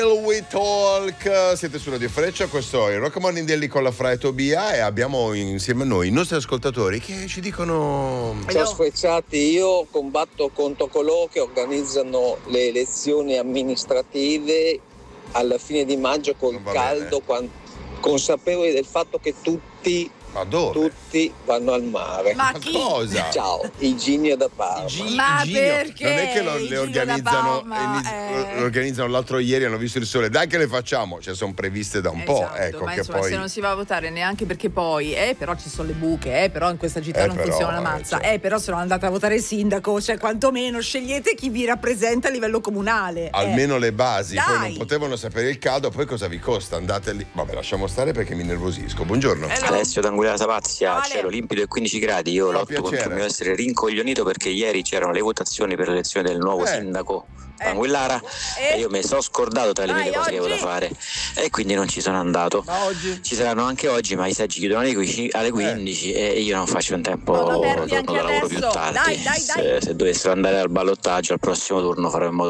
We Talk, siete su Radio Freccia, questo è il Rock Morning Daily con la Fra e Tobia e abbiamo insieme a noi i nostri ascoltatori che ci dicono: ciao sfrecciati, io combatto contro coloro che organizzano le elezioni amministrative alla fine di maggio col caldo, consapevoli del fatto che tutti vanno al mare. Ma chi? Cosa? Ciao, Iginio da Parma. Ma Iginio. perché? Non è che le Iginio organizzano, da Parma, lo organizzano l'altro ieri, hanno visto il sole, dai che le facciamo, cioè sono previste da un po', ecco, ma che insomma, poi se non si va a votare neanche perché poi però ci sono le buche, però in questa città non però, funziona una mazza, cioè. però se non andate a votare il sindaco, cioè quantomeno scegliete chi vi rappresenta a livello comunale, almeno le basi. Dai. Poi non potevano sapere il caldo, poi cosa vi costa? Andate lì, vabbè, lasciamo stare perché mi nervosisco. Buongiorno. Alessio d'Anguilla Savazia, cielo limpido e 15 gradi. Io lotto piacere. contro il mio essere rincoglionito perché ieri c'erano le votazioni per l'elezione del nuovo sindaco Anguillara e io mi sono scordato tra le mille cose che avevo da fare e quindi non ci sono andato. Ma oggi? Ci saranno anche oggi, ma i seggi chiudono alle 15 e io non faccio in tempo, Ma lo perdi torno anche da lavoro più adesso. tardi. Dai. Se dovessero andare al ballottaggio al prossimo turno farò in modo